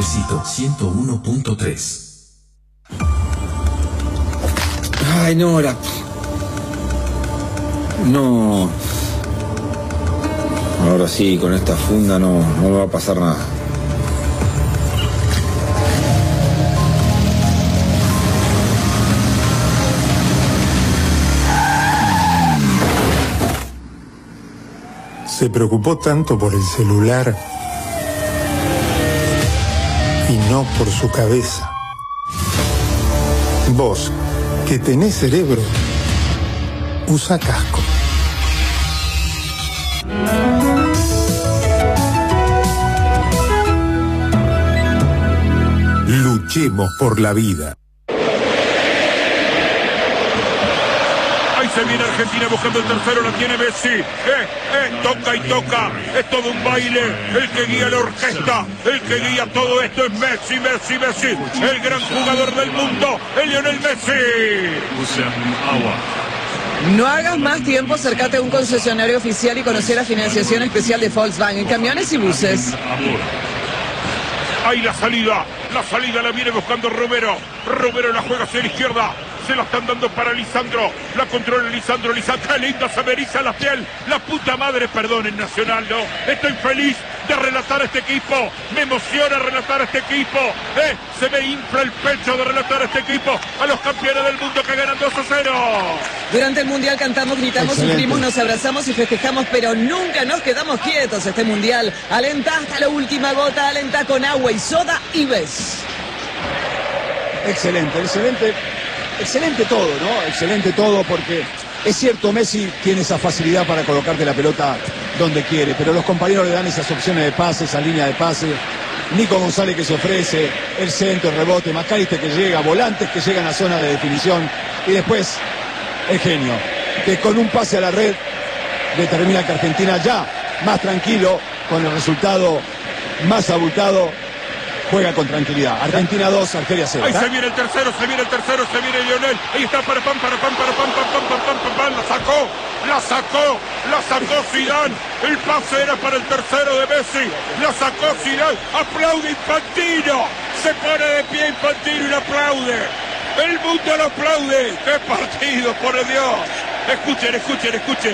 Éxito 101.3. Ay, Nora. No. Ahora sí, con esta funda no me va a pasar nada. Se preocupó tanto por el celular y no por su cabeza. Vos, que tenés cerebro, usa casco. Luchemos por la vida. Se viene Argentina buscando el tercero, la tiene Messi. Toca y toca. Es todo un baile. El que guía la orquesta, el que guía todo esto es Messi, Messi, Messi. El gran jugador del mundo, el Lionel Messi. No hagas más tiempo, acércate a un concesionario oficial y conocer la financiación especial de Volkswagen, camiones y buses. Ahí la salida la viene buscando Romero. Romero la juega hacia la izquierda. Se la están dando para Lisandro. La controla Lisandro. Qué linda, se me eriza la piel. La puta madre, perdón, en Nacional, ¿no? Estoy feliz de relatar a este equipo. Me emociona relatar a este equipo. Se me infla el pecho de relatar a este equipo. A los campeones del mundo que ganan 2-0. Durante el Mundial cantamos, gritamos, sufrimos, nos abrazamos y festejamos, pero nunca nos quedamos quietos. Este Mundial alenta hasta la última gota, alenta con agua y soda y ves. Excelente todo, ¿no? Excelente todo, porque es cierto, Messi tiene esa facilidad para colocarte la pelota donde quiere, pero los compañeros le dan esas opciones de pase, esa línea de pase. Nico González que se ofrece, el centro, el rebote, McAllister que llega, volantes que llegan a zona de definición, y después el genio, que con un pase a la red determina que Argentina ya más tranquilo, con el resultado más abultado, juega con tranquilidad. Argentina 2, Argelia 0. Ahí se viene el tercero, se viene Lionel. Ahí está para pam. La sacó Zidane. El pase era para el tercero de Messi. La sacó Zidane. Aplaude Infantino. Se pone de pie Infantino y le aplaude. El mundo lo aplaude. ¡Qué partido, por Dios! Escuchen.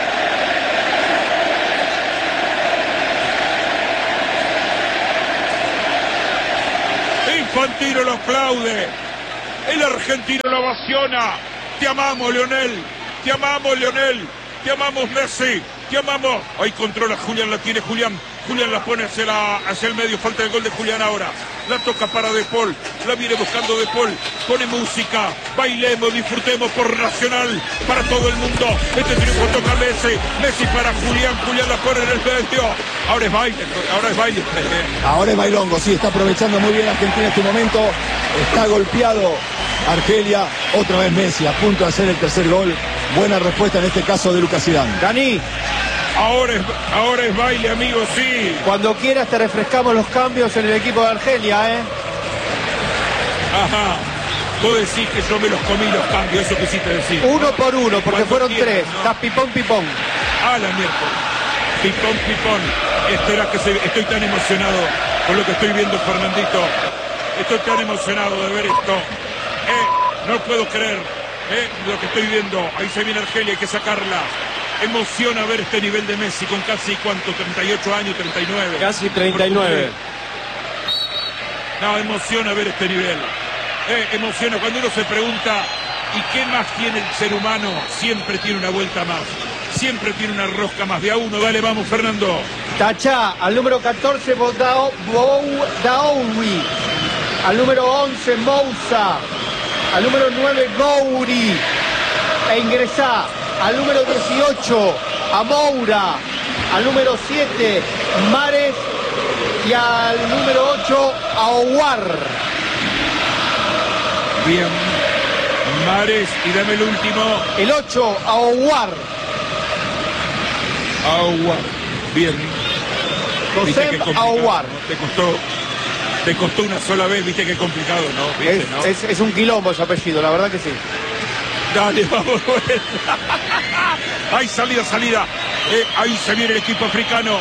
Infantino lo aplaude, el argentino lo ovaciona. Te amamos, Lionel, te amamos, Messi, te amamos. Ahí controla Julián, la tiene Julián la pone hacia el medio, falta el gol de Julián ahora. La toca para De Paul, la viene buscando De Paul, pone música, bailemos, disfrutemos por Nacional, para todo el mundo. Este triunfo toca Messi para Julián la pone en el medio. Ahora es baile. Ahora es bailongo, sí, está aprovechando muy bien Argentina en este momento. Está golpeado Argelia, otra vez Messi, a punto de hacer el tercer gol. Buena respuesta en este caso de Lucas Zidane. Dani. Ahora es baile, amigo, sí. Cuando quieras te refrescamos los cambios en el equipo de Argelia, Ajá. Vos decís que yo me los comí los cambios, eso quisiste decir. Uno por uno, porque fueron tres. ¿no? Está pipón. A la miércoles. Pipón. Espera que estoy tan emocionado con lo que estoy viendo, Fernandito. Estoy tan emocionado de ver esto. No puedo creer lo que estoy viendo. Ahí se viene Argelia, hay que sacarla. Emociona ver este nivel de Messi con casi, ¿cuánto? 38 años, 39. Casi 39. No, emociona ver este nivel. Emociona cuando uno se pregunta, ¿y qué más tiene el ser humano? Siempre tiene una vuelta más. Siempre tiene una rosca más. De a uno, dale, vamos, Fernando. Tachá, al número 14, Daoui. Al número 11, Moussa. Al número 9, Gouri. E ingresá al número 18, a Moura. Al número 7, Mares. Y al número 8, a Owar. Bien. Mares, y dame el último. El 8, a Owar. Bien. Josep Aouar. Te costó una sola vez, viste qué complicado, ¿no? ¿Viste, no? Es un quilombo ese apellido, la verdad que sí. Dale, vamos. Hay salida. Ahí se viene el equipo africano.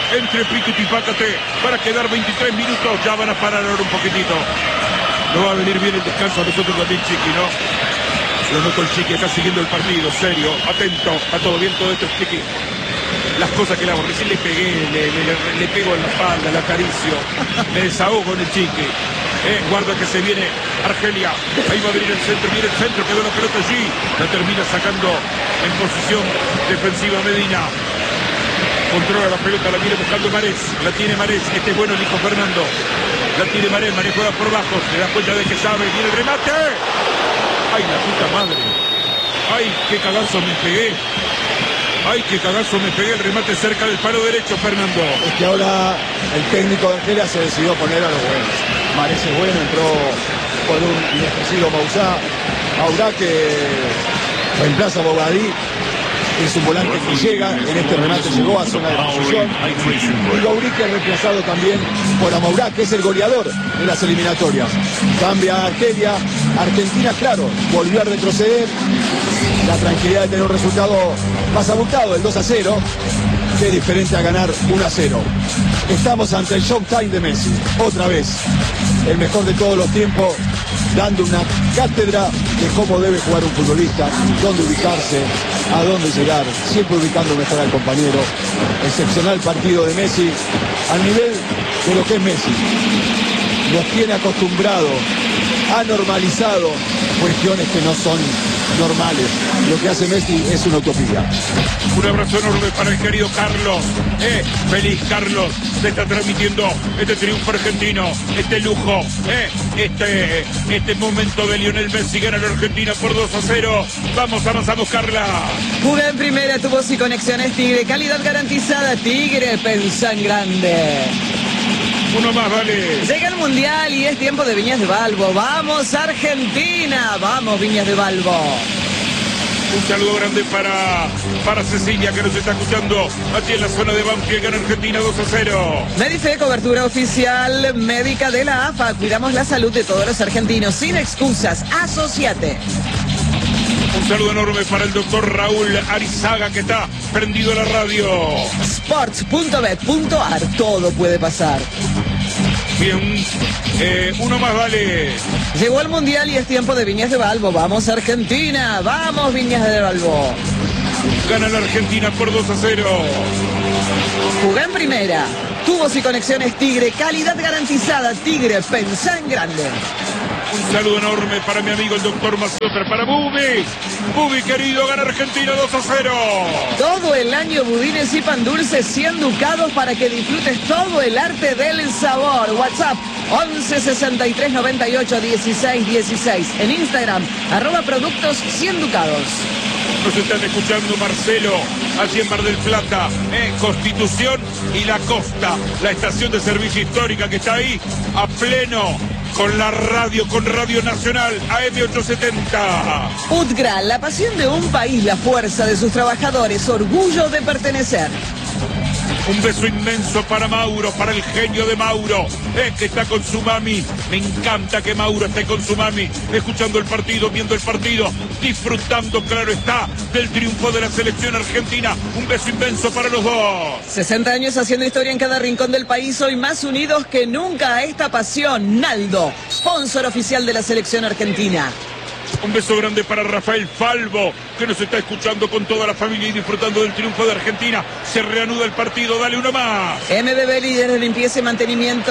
entre Piquete y Pácate para quedar 23 minutos. Ya van a parar ahora un poquitito. No va a venir bien el descanso a nosotros también, Chiqui, ¿no? Lo noto el Chiqui acá siguiendo el partido, serio, atento a todo bien, todo esto, Chiqui. Las cosas que le hago, recién le pegué, le pego en la espalda, le acaricio, me desahogo en el Chiqui. Guarda que se viene Argelia, ahí va a venir el centro, viene el centro, quedó la pelota allí, la termina sacando en posición defensiva Medina. Controla la pelota, la viene buscando Marés, la tiene Marés, este es bueno el hijo Fernando, la tiene Marés, Marés juega por bajo, se da cuenta de que sabe, viene el remate. ¡Ay, la puta madre! ¡Ay, qué cagazo me pegué! ¡Ay, qué cagazo me pegué! El remate cerca del palo derecho, Fernando. Es que ahora el técnico de Argelia se decidió poner a los buenos. Marés es bueno, entró por un inexpresivo Maurá que reemplaza a Bogadí. Es un volante que llega, en este remate llegó a zona de posición. Y Gaurí que ha reemplazado también por Amaurá, que es el goleador de las eliminatorias. Cambia Argelia, Argentina, claro, volvió a retroceder. La tranquilidad de tener un resultado más abultado, el 2-0, que es diferente a ganar 1-0. Estamos ante el Showtime de Messi, otra vez, el mejor de todos los tiempos, dando una cátedra de cómo debe jugar un futbolista, dónde ubicarse, a dónde llegar, siempre ubicando mejor al compañero. Excepcional partido de Messi, al nivel de lo que es Messi. Nos tiene acostumbrado, ha normalizado cuestiones que no son normales. Lo que hace Messi es una utopía. Un abrazo enorme para el querido Carlos. Feliz Carlos, se está transmitiendo este triunfo argentino, este lujo, este momento de Lionel Messi, gana la Argentina por 2-0. Vamos, avanzamos, Carla. Juega en primera, tu voz y conexiones Tigre, calidad garantizada, Tigre, pensá en grande. Uno más, vale. Llega el Mundial y es tiempo de Viñas de Balbo. ¡Vamos, Argentina! ¡Vamos, Viñas de Balbo! Un saludo grande para Cecilia, que nos está escuchando aquí en la zona de Banfield, gana Argentina 2-0. Medife, cobertura oficial médica de la AFA. Cuidamos la salud de todos los argentinos, sin excusas. Asociate. Un saludo enorme para el doctor Raúl Arizaga, que está prendido a la radio. Sports.bet.ar, todo puede pasar. Bien, uno más, vale. Llegó el Mundial y es tiempo de Viñas de Balbo. ¡Vamos, Argentina! ¡Vamos, Viñas de Balbo! Gana la Argentina por 2-0. Jugá en primera. Tubos y conexiones Tigre, calidad garantizada. Tigre, pensá en grande. Un saludo enorme para mi amigo el doctor Mazotra, para Bubi. Bubi, querido, gana Argentina 2-0. Todo el año budines y pan dulces 100 ducados para que disfrutes todo el arte del sabor. WhatsApp 11 63 98 16 16. En Instagram, @productos 100 ducados. Nos están escuchando Marcelo, allí en Mar del Plata, Constitución y La Costa, la estación de servicio histórica que está ahí a pleno con la radio, con Radio Nacional AM870. UTGRA, la pasión de un país, la fuerza de sus trabajadores, orgullo de pertenecer. Un beso inmenso para Mauro, para el genio de Mauro, que está con su mami. Me encanta que Mauro esté con su mami, escuchando el partido, viendo el partido, disfrutando, claro está, del triunfo de la selección argentina. Un beso inmenso para los dos. 60 años haciendo historia en cada rincón del país, hoy más unidos que nunca a esta pasión. Naldo, sponsor oficial de la selección argentina. Un beso grande para Rafael Falvo, que nos está escuchando con toda la familia y disfrutando del triunfo de Argentina. Se reanuda el partido, dale uno más. MBB, líder de limpieza y mantenimiento,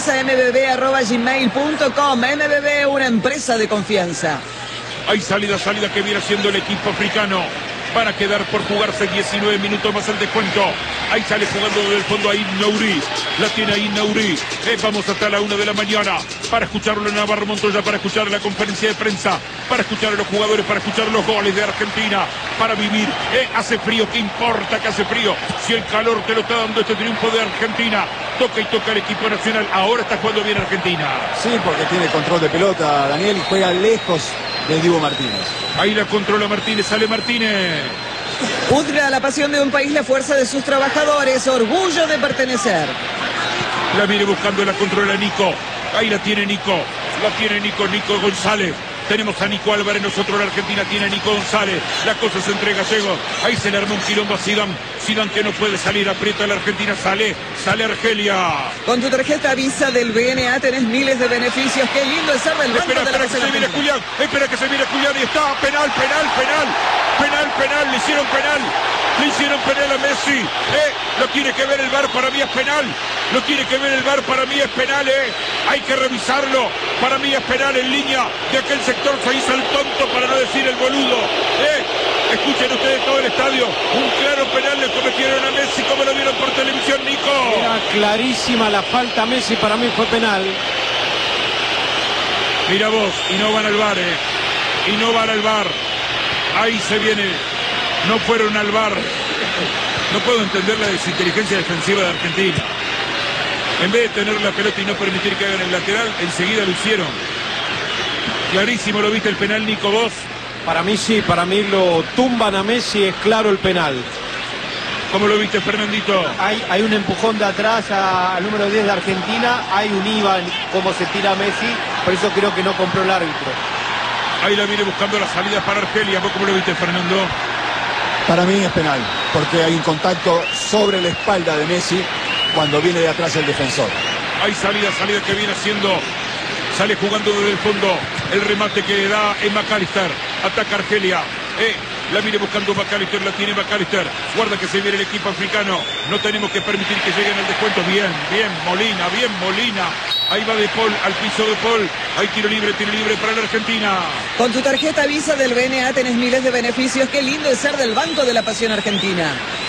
limpiezambb@gmail.com. MBB, una empresa de confianza. Hay salida que viene haciendo el equipo africano. Para quedar por jugarse 19 minutos más el descuento. Ahí sale jugando desde el fondo ahí Nauri. La tiene ahí Nauri. Vamos hasta la 1 de la mañana para escucharlo en Navarro Montoya, para escuchar la conferencia de prensa, para escuchar a los jugadores, para escuchar los goles de Argentina, para vivir. Hace frío, ¿qué importa que hace frío? Si el calor te lo está dando este triunfo de Argentina. Toca y toca el equipo nacional. Ahora está jugando bien Argentina. Sí, porque tiene control de pelota, Daniel, y juega lejos del Dibu Martínez. Ahí la controla Martínez, sale Martínez. UTGRA, la pasión de un país, la fuerza de sus trabajadores, orgullo de pertenecer. La viene buscando, la controla Nico. Ahí la tiene Nico Nico González. Tenemos a Nico Álvarez, nosotros la Argentina tiene a Nico González. La cosa se entrega Gallego. Ahí se le armó un quilombo a Zidane. Zidane que no puede salir, aprieta la Argentina, sale Argelia. Con tu tarjeta Visa del BNA tenés miles de beneficios. Qué lindo es ser del banco de la Espera que se viene Julián, espera que se viene Julián y está penal, le hicieron penal a Messi, lo tiene que ver el VAR, para mí es penal, hay que revisarlo, para mí es penal en línea, de aquel sector se hizo el tonto para no decir el boludo, escuchen ustedes todo el estadio, un claro penal le cometieron a Messi, como lo vieron por televisión, Nico. Era clarísima la falta a Messi, para mí fue penal. Mira vos, y no van al VAR, ahí se viene, no fueron al VAR. No puedo entender la desinteligencia defensiva de Argentina. En vez de tener la pelota y no permitir que hagan el lateral, enseguida lo hicieron. Clarísimo, ¿lo viste el penal, Nico, vos? Para mí sí, para mí lo tumban a Messi, es claro el penal. ¿Cómo lo viste, Fernandito? Hay un empujón de atrás al número 10 de Argentina, hay un IVA en cómo se tira Messi, por eso creo que no compró el árbitro. Ahí la viene buscando la salida para Argelia. ¿Vos cómo lo viste, Fernando? Para mí es penal, porque hay un contacto sobre la espalda de Messi cuando viene de atrás el defensor. Hay salida que viene haciendo, sale jugando desde el fondo, el remate que da en McAllister, ataca Argelia, la viene buscando McAllister, la tiene McAllister, guarda que se viene el equipo africano, no tenemos que permitir que lleguen al descuento, bien Molina, ahí va De Paul, al piso De Paul, hay tiro libre para la Argentina. Con tu tarjeta Visa del BNA tenés miles de beneficios. Qué lindo es ser del Banco de la Pasión Argentina.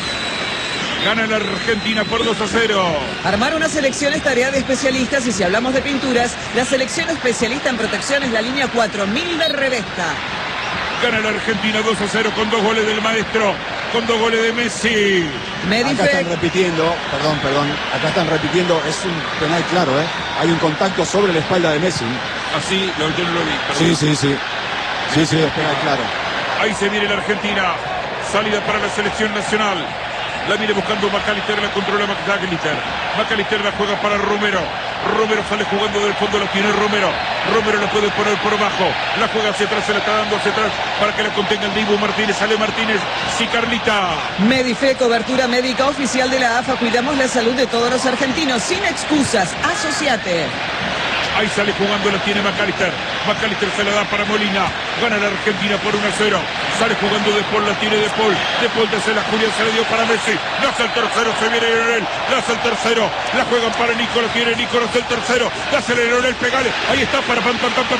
Gana la Argentina por 2-0. Armar una selección es tarea de especialistas y si hablamos de pinturas, la selección especialista en protección es la línea 4000 de Revesta. Gana la Argentina 2-0 con 2 goles del maestro, con 2 goles de Messi. Acá están repitiendo, perdón, acá están repitiendo, es un penal claro, hay un contacto sobre la espalda de Messi. Así, yo no lo vi. Sí, es penal claro. Ahí se viene la Argentina, salida para la selección nacional. La viene buscando McAllister, la controla McAllister. McAllister la juega para Romero. Romero sale jugando del fondo, la tiene Romero. Romero la puede poner por abajo. La juega hacia atrás, se la está dando hacia atrás para que la contenga el Dibu Martínez. Sale Martínez. Sí, Carlita. Medife, cobertura médica oficial de la AFA. Cuidamos la salud de todos los argentinos. Sin excusas. Asociate. Ahí sale jugando, la tiene McAllister. McAllister se la da para Molina. Gana la Argentina por 1-0. Sale jugando De Paul, la tiene De Paul. De Paul de la Julián, se la dio para Messi. No hace el tercero, se viene Lionel. No hace el tercero. La juegan para Nico, la tiene Nico, no hace el tercero. La hace Lionel, pegale. Ahí está para por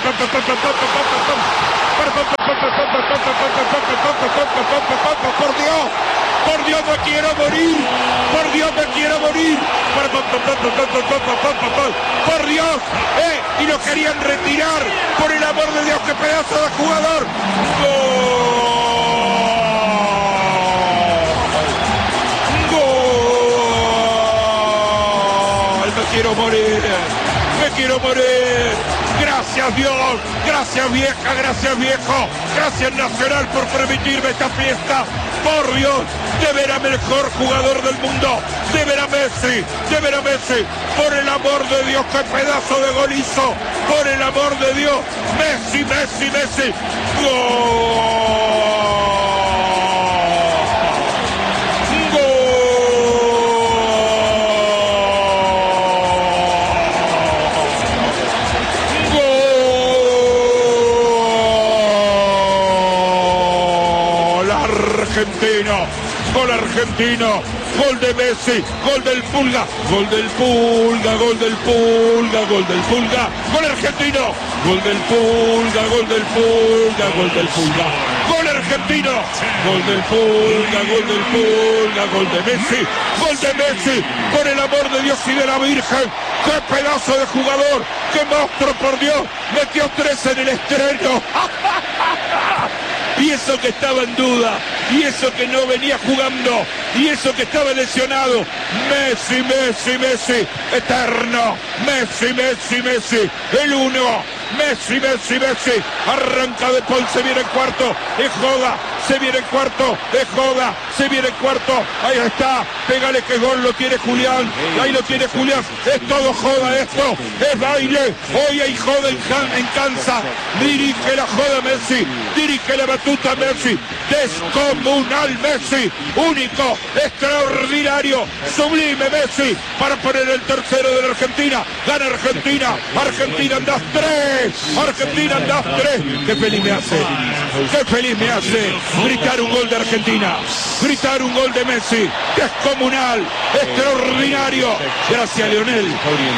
Dios. Por Dios, me quiero morir. Por Dios, me quiero morir. Por Dios. Y lo querían retirar. Por el amor de Dios, qué pedazo de jugador. ¡Gol! Me quiero morir. Gracias Dios, gracias vieja, gracias viejo, gracias Nacional por permitirme esta fiesta. Por Dios, de ver a mejor jugador del mundo, de ver a Messi, por el amor de Dios, qué pedazo de gol hizo, por el amor de Dios, Messi, gol argentino, gol de Messi, gol del Pulga, gol argentino, gol del Pulga, gol del Pulga, gol argentino, gol del Pulga, gol del Pulga, gol de Messi, por el amor de Dios y de la Virgen, qué pedazo de jugador, qué monstruo, por Dios, metió 3 en el estreno. Y eso que estaba en duda, y eso que no venía jugando, y eso que estaba lesionado. Messi, eterno. Messi, el 1. Messi. Arranca De Paul, se viene en cuarto, es joda. Se viene en cuarto, es joda. se viene el cuarto, ahí está, pégale que gol, lo tiene Julián, ahí lo tiene Julián, es todo joda esto, es baile, hoy hay joda en Kansas, dirige la joda Messi, dirige la batuta Messi, descomunal Messi, único, extraordinario, sublime Messi, para poner el tercero de la Argentina, gana Argentina, Argentina andás 3, Argentina andás 3, qué feliz me hace gritar un gol de Argentina, gritar un gol de Messi, descomunal, extraordinario, gracias Lionel,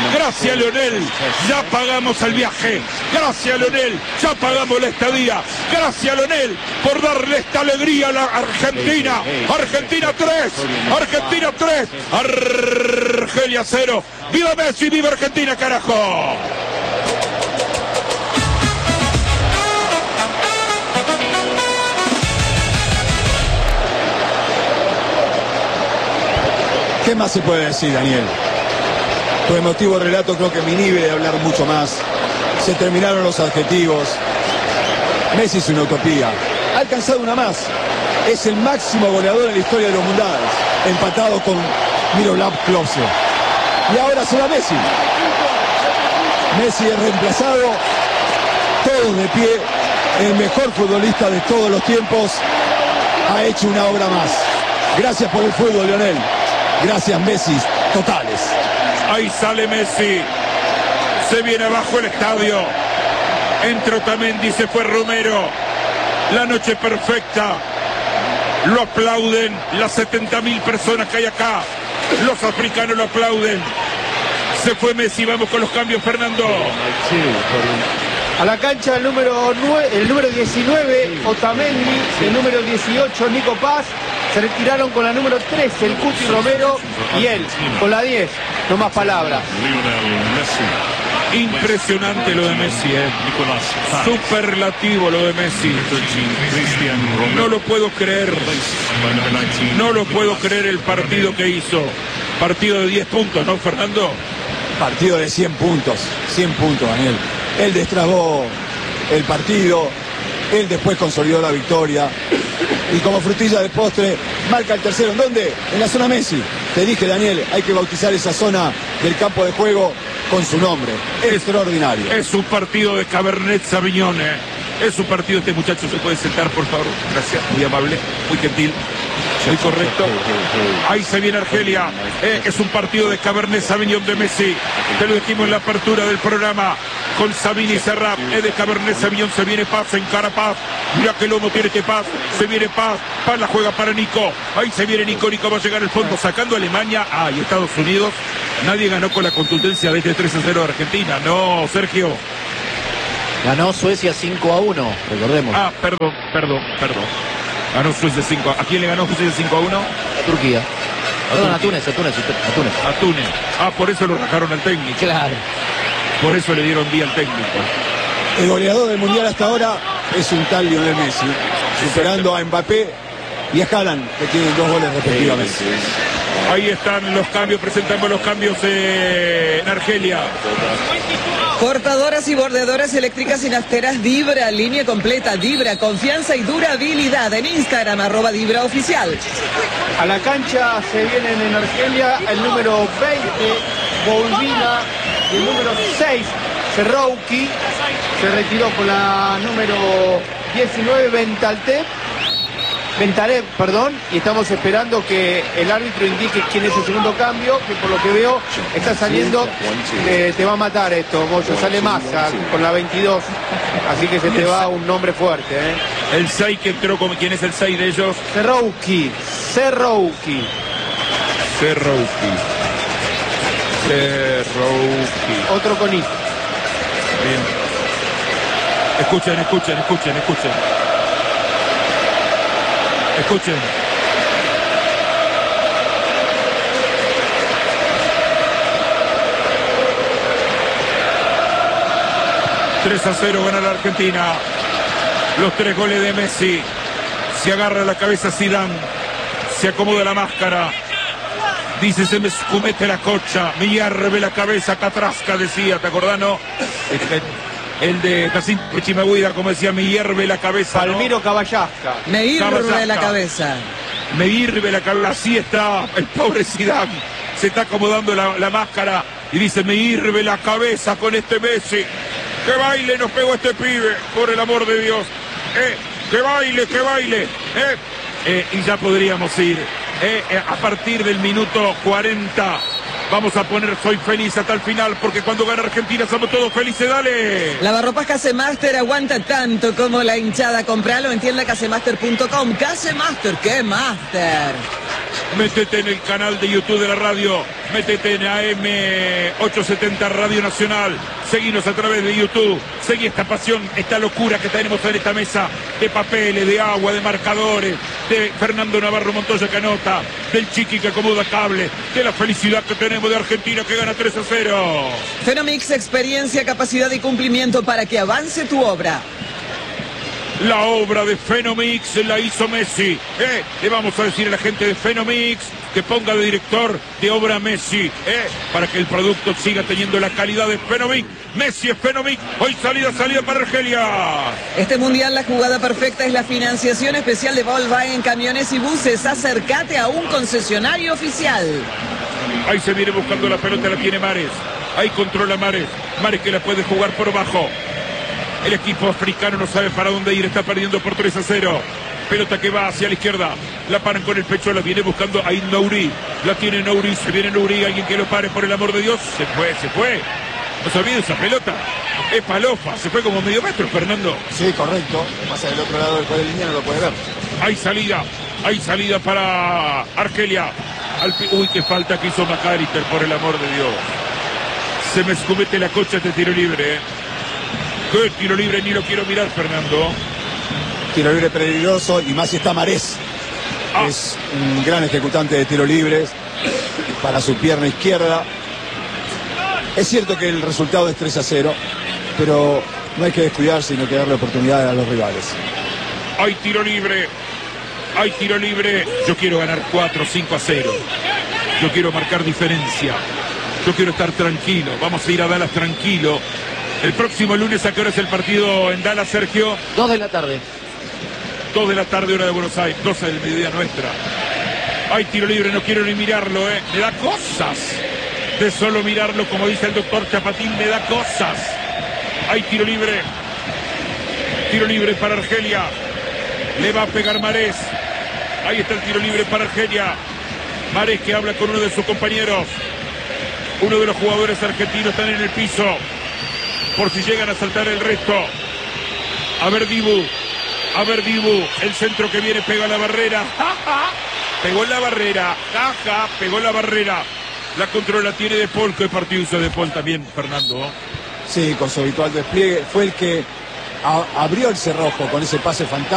ya pagamos el viaje, gracias Lionel, ya pagamos la estadía, gracias Lionel por darle esta alegría a la Argentina, Argentina 3, Argentina 3, Argelia 0, viva Messi, viva Argentina, carajo. ¿Qué más se puede decir, Daniel? Tu emotivo relato creo que me inhibe de hablar mucho más. Se terminaron los adjetivos. Messi es una utopía. Ha alcanzado una más. Es el máximo goleador en la historia de los mundiales, empatado con Miroslav Klose. Y ahora se va Messi. Messi es reemplazado, todos de pie. El mejor futbolista de todos los tiempos ha hecho una obra más. Gracias por el fútbol, Lionel. Gracias, Messi, totales. Ahí sale Messi. Se viene abajo el estadio. Entró Otamendi, se fue Romero. La noche perfecta. Lo aplauden las 70.000 personas que hay acá. Los africanos lo aplauden. Se fue Messi, vamos con los cambios, Fernando. A la cancha el número 19, Otamendi, el número 18, Nico Paz. Se retiraron con la número 13, el Cuti Romero, y él, con la 10. No más palabras. Impresionante lo de Messi, superlativo lo de Messi. No lo puedo creer. No lo puedo creer el partido que hizo. Partido de 10 puntos, ¿no, Fernando? Partido de 100 puntos. 100 puntos, Daniel. Él destrabó el partido. Él después consolidó la victoria. Y como frutilla de postre, marca el tercero. ¿En dónde? En la zona Messi. Te dije, Daniel, hay que bautizar esa zona del campo de juego con su nombre. Extraordinario. Es un partido de Cabernet Sauvignon, Es un partido, este muchacho se puede sentar, por favor. Gracias, muy amable, muy gentil. Muy correcto. Ahí se viene Argelia. Es un partido de Cabernet Sauvignon de Messi. Te lo dijimos en la apertura del programa. Con Sabini y Serrat. Es de Cabernet Sauvignon. Se viene Paz, encara Paz. Mira qué lomo tiene este Paz. Se viene Paz. Paz la juega para Nico. Ahí se viene Nico. Nico va a llegar al fondo sacando a Alemania. Y Estados Unidos. Nadie ganó con la contundencia de este 3-0 de Argentina. No, Sergio. Ganó Suecia 5-1, recordemos. Perdón. Ganó Suecia 5. ¿A quién le ganó Suecia 5-1? A Turquía. Perdón, a Túnez. A Túnez. Por eso lo rajaron al técnico. Claro. Por eso le dieron día al técnico. El goleador del Mundial hasta ahora es un tal Lionel Messi, superando a Mbappé y a Haaland, que tienen 2 goles respectivamente. Ahí están los cambios, presentamos los cambios en Argelia. Cortadoras y bordeadoras eléctricas y nafteras Dibra, línea completa, Dibra, confianza y durabilidad. En Instagram, @Dibra Oficial. A la cancha se vienen en Argelia el número 20, Bolvina, y el número 6, Serrouki. Se retiró con la número 19, Bentaleb, y estamos esperando que el árbitro indique quién es el segundo cambio, que por lo que veo está saliendo, te va a matar esto, Moyo, sale Massa con la 22, así que se te va un nombre fuerte. El 6 que entró, ¿quién es el 6 de ellos? Serrouki. Otro con I. Bien. Escuchen. Escuchen. ...3-0 gana la Argentina. Los 3 goles de Messi. Se agarra la cabeza Zidane. Se acomoda la máscara. Dice, se me escumete la cocha. Me hierve la cabeza, Catrasca decía, ¿te acordás, no? El de Jacinto Chimabuida, como decía, me hierve la cabeza. Palmiro Caballasca. Me hierve la cabeza. Me hierve la cabeza. Así está el pobre Zidane. Se está acomodando la máscara y dice, me hierve la cabeza con este Messi. ¡Qué baile nos pegó este pibe! Por el amor de Dios. ¡Qué baile, qué baile! Y ya podríamos ir. A partir del minuto 40 vamos a poner Soy Feliz hasta el final, porque cuando gana Argentina somos todos felices. ¡Dale! Lavarropas Casemaster aguanta tanto como la hinchada. Compralo en tiendacasemaster.com. Casemaster, ¡qué master! Métete en el canal de YouTube de la radio, métete en AM870 Radio Nacional, seguinos a través de YouTube, seguí esta pasión, esta locura que tenemos en esta mesa de papeles, de agua, de marcadores, de Fernando Navarro Montoya que anota, del Chiqui que acomoda cable, de la felicidad que tenemos de Argentina que gana 3-0. Fenomix, experiencia, capacidad y cumplimiento para que avance tu obra. La obra de Fenomix la hizo Messi. Le vamos a decir a la gente de Fenomix que ponga de director de obra Messi, para que el producto siga teniendo la calidad de Fenomix. Messi es Fenomix. Hoy salida para Argelia. Este mundial la jugada perfecta es la financiación especial de Volkswagen Camiones y Buses. Acércate a un concesionario oficial. Ahí se viene buscando la pelota, la tiene Mares. Ahí controla Mares. Mares que la puede jugar por bajo. El equipo africano no sabe para dónde ir, está perdiendo por 3-0. Pelota que va hacia la izquierda, la paran con el pecho, la viene buscando ahí Nouri. La tiene Nouri, se viene Nouri, alguien que lo pare por el amor de Dios. Se fue. No se olvide esa pelota. Es Palofa, se fue como medio metro, Fernando. Sí, correcto. Pasa del otro lado del cuadro de línea, no lo puede ver. Hay salida para Argelia. Uy, qué falta que hizo McAllister, por el amor de Dios. Se me escumete la cocha este tiro libre, ¿Qué tiro libre? Ni lo quiero mirar, Fernando. Tiro libre peligroso, y más si está Marés. Es un gran ejecutante de tiro libres para su pierna izquierda. Es cierto que el resultado es 3-0, pero no hay que descuidarse, sino que darle oportunidad a los rivales. Hay tiro libre. Yo quiero ganar 4-5-0. Yo quiero marcar diferencia. Yo quiero estar tranquilo. Vamos a ir a Dallas tranquilo. El próximo lunes, ¿a qué hora es el partido en Dallas, Sergio? 2 de la tarde. 2 de la tarde, hora de Buenos Aires, 12 del mediodía nuestra. Hay tiro libre, no quiero ni mirarlo, Me da cosas de solo mirarlo, como dice el doctor Chapatín, me da cosas. Hay tiro libre. Tiro libre para Argelia. Le va a pegar Marés. Ahí está el tiro libre para Argelia. Marés que habla con uno de sus compañeros. Uno de los jugadores argentinos están en el piso, por si llegan a saltar el resto. A ver Dibu, el centro que viene, pega la barrera. Pegó la barrera, pegó la barrera. La controla, tiene De Paul, que partido hizo De Paul también, Fernando. Sí, con su habitual despliegue, fue el que abrió el cerrojo con ese pase fantástico.